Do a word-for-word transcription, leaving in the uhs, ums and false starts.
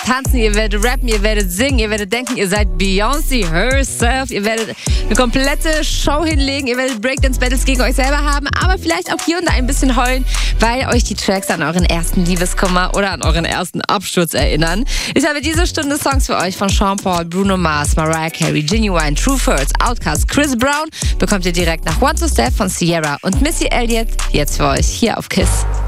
tanzen, ihr werdet rappen, ihr werdet singen, ihr werdet denken, ihr seid Beyoncé herself, ihr werdet eine komplette Show hinlegen, ihr werdet Breakdance-Battles gegen euch selber haben, aber vielleicht auch hier und da ein bisschen heulen, weil euch die Tracks an euren ersten Liebeskummer oder an euren ersten Absturz erinnern. Ich habe diese Stunde Songs für euch von Sean Paul, Bruno Mars, Mariah Carey, Genuine, True Thirds, Outkast, Chris Brown bekommt ihr direkt nach One to Step von Ciara und Missy Elliott jetzt für euch hier auf KISS.